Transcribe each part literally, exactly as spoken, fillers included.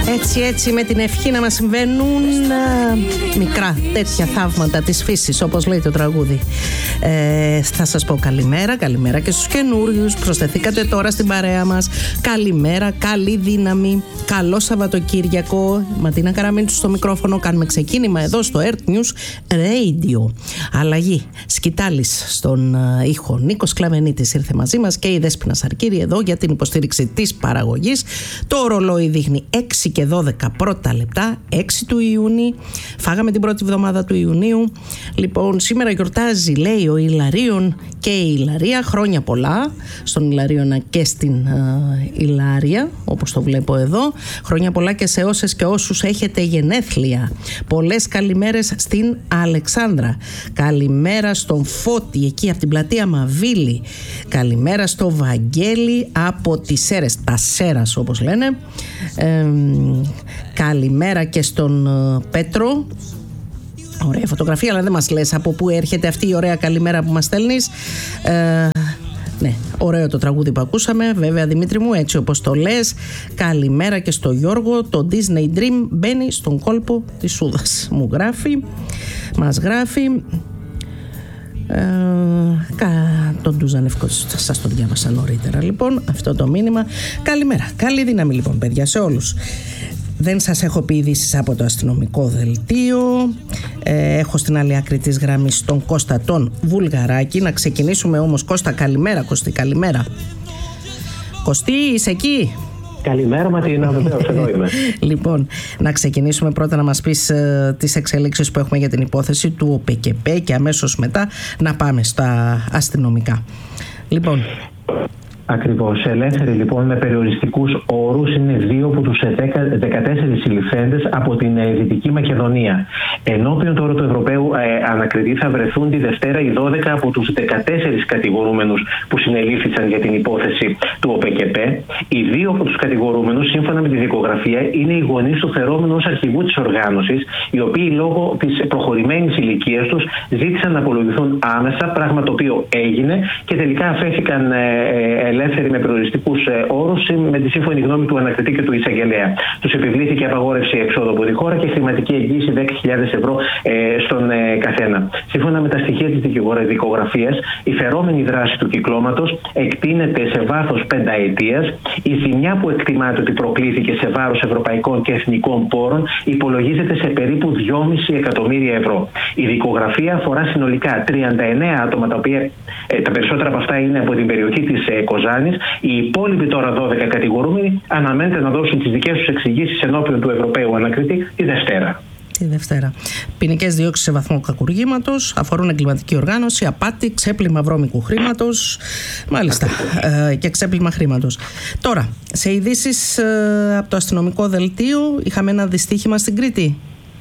Έτσι έτσι με την ευχή να μας συμβαίνουν α, μικρά τέτοια θαύματα της φύσης, όπως λέει το τραγούδι. ε, Θα σας πω καλημέρα, καλημέρα και στους καινούριους. Προσθεθήκατε τώρα στην παρέα μας. Καλημέρα, καλή δύναμη, καλό Σαββατοκύριακο. Ματίνα Καραμίντσου στο μικρόφωνο. Κάνουμε ξεκίνημα εδώ στο Earth News Radio. Αλλαγή, Σκητάλης στον uh, ήχο. Νίκος Κλαβενίτης ήρθε μαζί μας και η Δέσποινα Σαρκύρη εδώ για την υποστήριξη της παραγωγής. Το ρολόι δείχνει έξι και δώδεκα πρώτα λεπτά, έξι του Ιούνιου. Φάγαμε την πρώτη εβδομάδα του Ιουνίου. Λοιπόν, σήμερα γιορτάζει, λέει, ο Ιλαρίων και η Ιλαρία. Χρόνια πολλά στον Ιλαρίωνα και στην uh, Ιλάρια, όπως το βλέπω εδώ. Χρόνια πολλά και σε όσες και όσους έχετε γενέθλια. Πολλές καλημέρες στην Αλεξάνδρα. Καλημέρα στον Φώτη εκεί από την πλατεία Μαβίλη. Καλημέρα στο Βαγγέλη από τις Σέρες, τα Σέρας όπως λένε. Ε, καλημέρα και στον uh, Πέτρο. Ωραία φωτογραφία, αλλά δεν μας λες από πού έρχεται αυτή η ωραία καλημέρα που μας στέλνεις. Ε, ναι, ωραίο το τραγούδι που ακούσαμε, βέβαια Δημήτρη μου, έτσι όπως το λες. Καλημέρα και στο Γιώργο. Το Disney Dream μπαίνει στον κόλπο της Σούδας. Μου γράφει, μας γράφει. Ε, κα, τον Ντουζανευκό σας το διάβασα νωρίτερα λοιπόν αυτό το μήνυμα. Καλημέρα, καλή δύναμη λοιπόν παιδιά σε όλους. Δεν σας έχω πει ειδήσεις από το αστυνομικό δελτίο. ε, Έχω στην άλλη άκρη της γραμμής τον Κώστα τον Βουλγαράκη. Να ξεκινήσουμε όμως. Κώστα, καλημέρα. Κωστή, καλημέρα. Κωστή, είσαι εκεί? Καλημέρα Ματίνα, βεβαίως εδώ είμαι. Λοιπόν, να ξεκινήσουμε πρώτα να μας πεις ε, τις εξελίξεις που έχουμε για την υπόθεση του ΟΠΕΚΕΠΕ και αμέσως μετά να πάμε στα αστυνομικά. Λοιπόν, Ακριβώς. Ελεύθεροι λοιπόν με περιοριστικούς όρους είναι δύο από τους δεκατέσσερις συλληφθέντες από την ε, Δυτική Μακεδονία. Ενώπιον τώρα του Ευρωπαίου ε, ανακριτή θα βρεθούν τη Δευτέρα οι δώδεκα από τους δεκατέσσερις κατηγορούμενους που συνελήφθησαν για την υπόθεση του ΟΠΕΚΕΠΕ. Οι δύο από τους κατηγορούμενους, σύμφωνα με τη δικογραφία, είναι οι γονείς του φερόμενου ως αρχηγού της οργάνωσης, οι οποίοι λόγω της προχωρημένης ηλικίας τους ζήτησαν να απολογηθούν άμεσα, πράγμα το οποίο έγινε και τελικά αφέθηκαν ε, ελεύθεροι με περιοριστικούς όρους με τη σύμφωνη γνώμη του ανακριτή και του εισαγγελέα. Τους επιβλήθηκε απαγόρευση εξόδου από τη χώρα και χρηματική εγγύηση δέκα χιλιάδες ευρώ ε, στον ε, καθένα. Σύμφωνα με τα στοιχεία της δικογραφίας, η φερόμενη δράση του κυκλώματος εκτείνεται σε βάθος πενταετίας. Η ζημιά που εκτιμάται ότι προκλήθηκε σε βάρος ευρωπαϊκών και εθνικών πόρων υπολογίζεται σε περίπου δυόμισι εκατομμύρια ευρώ. Η δικογραφία αφορά συνολικά τριάντα εννέα άτομα, τα οποία ε, τα περισσότερα από αυτά είναι από την περιοχή της ε, Κοζάνης. Οι υπόλοιποι τώρα δώδεκα κατηγορούμενοι αναμένεται να δώσουν τις δικές τους εξηγήσεις ενώπιον του Ευρωπαίου ανακριτή τη Δευτέρα. Τη Δευτέρα. Ποινικές διώξεις σε βαθμό κακουργήματος αφορούν εγκληματική οργάνωση, απάτη, ξέπλυμα βρώμικου χρήματος. Μάλιστα. Ε, και ξέπλυμα χρήματος. Τώρα, σε ειδήσεις ε, από το αστυνομικό δελτίο, είχαμε ένα δυστύχημα στην Κρήτη.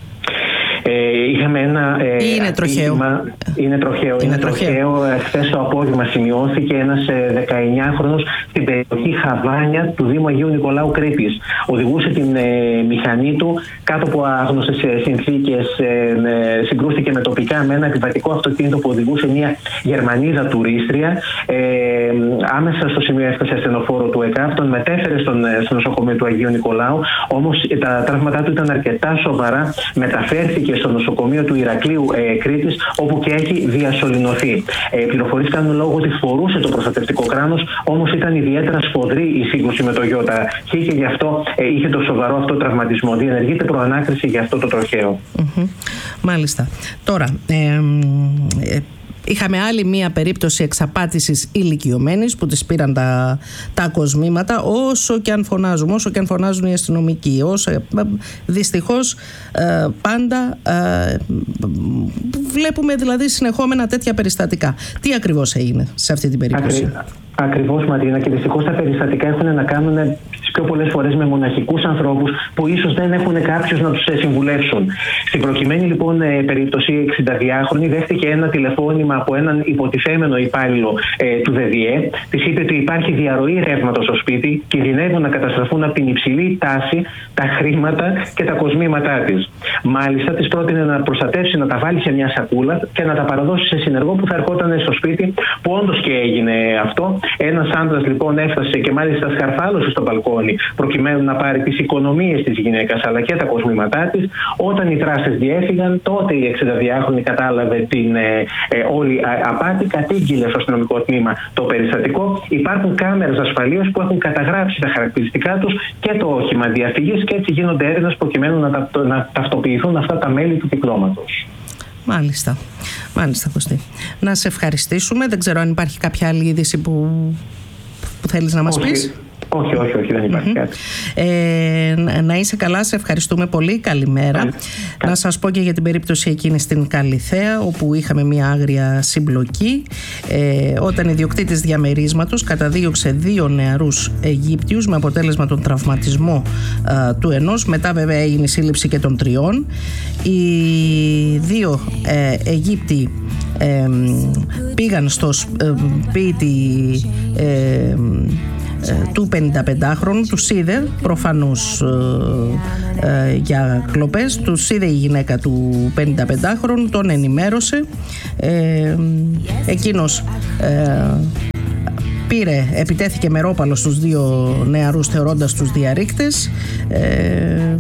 Ε, είχαμε ένα. Ε, είναι τροχαίο. Είναι τροχαίο. Είναι, είναι τροχαίο. Χθες το απόγευμα σημειώθηκε ένας ε, δεκαεννιάχρονος στην περιοχή Χαβάνια του Δήμου Αγίου Νικολάου Κρήτης. Οδηγούσε την ε, μηχανή του κάτω από άγνωστες ε, συνθήκες. Ε, ε, συγκρούστηκε με τοπικά με ένα επιβατικό αυτοκίνητο που οδηγούσε μια Γερμανίδα τουρίστρια. Ε, άμεσα στο σημείο έφτασε ασθενοφόρο του ΕΚΑΒ, τον μετέφερε στον, στο νοσοκομείο του Αγίου Νικολάου. Όμως τα τραύματά του ήταν αρκετά σοβαρά. Μεταφέρθηκε στο νοσοκομείο του Ηρακλείου ε, Κρήτης, όπου και έχει διασωληνωθεί. Ε, πληροφορίες κάνουν λόγο ότι φορούσε το προστατευτικό κράνος, όμως ήταν ιδιαίτερα σφοδρή η σύγκρουση με το ΙΧ και γι' αυτό ε, είχε το σοβαρό αυτό τραυματισμό. Διενεργείται προανάκριση για αυτό το τροχαίο. Mm-hmm. Μάλιστα. Τώρα, ε, ε, είχαμε άλλη μία περίπτωση εξαπάτησης ηλικιωμένης που της πήραν τα, τα κοσμήματα, όσο και αν φωνάζουμε, όσο και αν φωνάζουν οι αστυνομικοί. Όσο, δυστυχώς ε, πάντα ε, βλέπουμε δηλαδή συνεχόμενα τέτοια περιστατικά. Τι ακριβώς έγινε σε αυτή την περίπτωση? Ακρι... Ακριβώς Ματίνα, και δυστυχώς τα περιστατικά έχουν να κάνουν τις πιο πολλές φορές με μοναχικούς ανθρώπους που ίσως δεν έχουν κάποιους να τους συμβουλεύσουν. Στην προκειμένη λοιπόν περίπτωση, η εξηνταδυάχρονη δέχτηκε ένα τηλεφώνημα από έναν υποτιθέμενο υπάλληλο ε, του ΔΔΕ. Της είπε ότι υπάρχει διαρροή ρεύματος στο σπίτι, κινδυνεύουν να καταστραφούν από την υψηλή τάση τα χρήματα και τα κοσμήματά της. Μάλιστα, της πρότεινε να προστατεύσει, να τα βάλει σε μια σακούλα και να τα παραδώσει σε συνεργό που θα ερχόταν στο σπίτι, που όντως και έγινε αυτό. Ένας άντρας λοιπόν έφτασε και μάλιστα σκαρφάλωσε στο μπαλκόνι μόνη, προκειμένου να πάρει τις οικονομίες της γυναίκας αλλά και τα κοσμήματά της. Όταν οι δράστες διέφυγαν, τότε η εξηνταδυάχρονη κατάλαβε την ε, ε, όλη απάτη, κατήγγειλε στο αστυνομικό τμήμα το περιστατικό. Υπάρχουν κάμερες ασφαλείας που έχουν καταγράψει τα χαρακτηριστικά τους και το όχημα διαφυγής, και έτσι γίνονται έρευνες προκειμένου να, τα, να ταυτοποιηθούν αυτά τα μέλη του κυκλώματος. Μάλιστα. Μάλιστα, Κωστή. Να σε ευχαριστήσουμε. Δεν ξέρω αν υπάρχει κάποια άλλη είδηση που, που θέλεις να μας όχι, πεις. Όχι, όχι, όχι, δεν υπάρχει mm-hmm. κάτι. Ε, να είσαι καλά, σε ευχαριστούμε πολύ. Καλημέρα. Καλή. Να σας πω και για την περίπτωση εκείνη στην Καλιθέα, όπου είχαμε μια άγρια συμπλοκή, ε, όταν ιδιοκτήτης διαμερίσματος καταδίωξε δύο νεαρούς Αιγύπτιους με αποτέλεσμα τον τραυματισμό ε, του ενός. Μετά βέβαια έγινε η σύλληψη και των τριών. Οι δύο ε, Αιγύπτιοι ε, πήγαν στο σπίτι ε, του πενηνταπεντάχρονου, τους είδε προφανώς ε, ε, για κλοπές, τους είδε η γυναίκα του πενηνταπεντάχρονου, τον ενημέρωσε, ε, εκείνος ε, πήρε, επιτέθηκε με ρόπαλο στους δύο νεαρούς θεωρώντας τους διαρρήκτες. ε,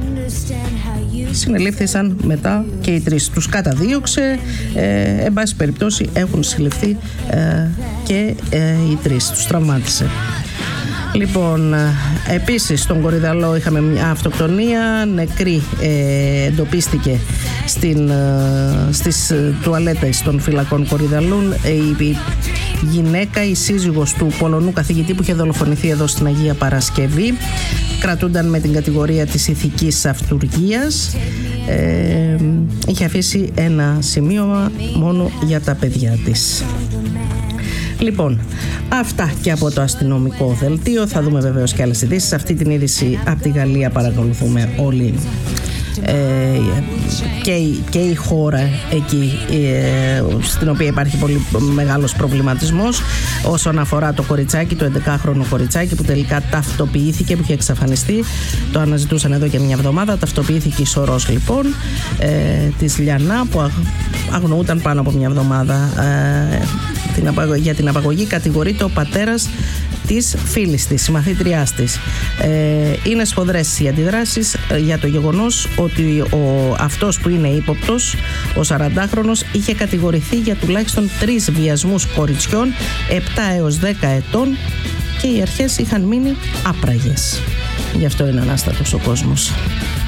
Συνελήφθησαν μετά και οι τρεις. Τους καταδίωξε, ε, εν πάση περιπτώσει έχουν συλληφθεί ε, και ε, οι τρεις. Τους τραυμάτισε. Λοιπόν, επίσης στον Κορυδαλό είχαμε μια αυτοκτονία, νεκρή ε, εντοπίστηκε στην, ε, στις τουαλέτες των φυλακών Κορυδαλούν. Ε, η γυναίκα, η σύζυγος του Πολωνού καθηγητή που είχε δολοφονηθεί εδώ στην Αγία Παρασκευή, κρατούνταν με την κατηγορία της ηθικής αυτουργίας. Ε, είχε αφήσει ένα σημείωμα μόνο για τα παιδιά της. Λοιπόν, αυτά και από το αστυνομικό δελτίο. Θα δούμε βεβαίως και άλλες ειδήσεις. Αυτή την είδηση από τη Γαλλία παρακολουθούμε όλοι. Ε, και, και η χώρα εκεί ε, στην οποία υπάρχει πολύ μεγάλος προβληματισμός όσον αφορά το κοριτσάκι, το έντεκαχρονο κοριτσάκι που τελικά ταυτοποιήθηκε, που είχε εξαφανιστεί. Το αναζητούσαν εδώ και μια εβδομάδα. Ταυτοποιήθηκε η σωρός λοιπόν ε, της Λιανά, που αγνοούταν πάνω από μια εβδομάδα. ε, την απαγω... Για την απαγωγή κατηγορείται ο πατέρας της φίλης της, συμμαθήτριάς της. Ε, είναι σφοδρές οι αντιδράσεις για το γεγονός ότι ο, αυτός που είναι ύποπτος, ο σαραντάχρονος, είχε κατηγορηθεί για τουλάχιστον τρεις βιασμούς κοριτσιών επτά έως δέκα ετών και οι αρχές είχαν μείνει άπραγες. Γι' αυτό είναι ανάστατος ο κόσμος.